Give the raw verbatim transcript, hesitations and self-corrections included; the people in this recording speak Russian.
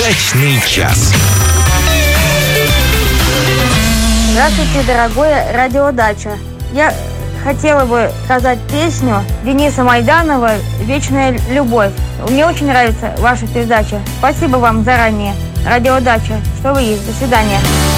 Дачный час. Здравствуйте, дорогое радио Дача. Я хотела бы сказать песню Дениса Майданова «Вечная любовь». Мне очень нравится ваша передача. Спасибо вам заранее, радио Дача, что вы есть. До свидания.